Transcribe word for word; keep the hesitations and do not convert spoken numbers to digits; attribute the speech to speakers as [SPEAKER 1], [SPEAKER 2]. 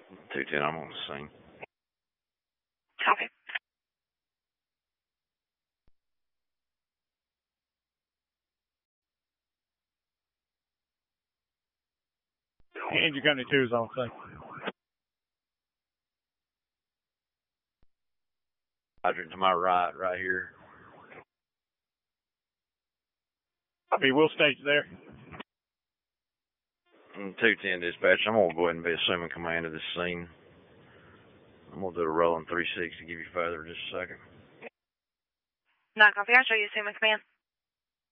[SPEAKER 1] two ten, I'm on the scene.
[SPEAKER 2] Copy.
[SPEAKER 3] Andrew County two is on scene.
[SPEAKER 1] Hydrant to my right, right here.
[SPEAKER 3] Copy, we'll stage there.
[SPEAKER 1] two ten dispatch, I'm going to go ahead and be assuming command of this scene. I'm going to do a rolling three sixty to give you further in just a second.
[SPEAKER 2] Not copy. I'll show you assuming command.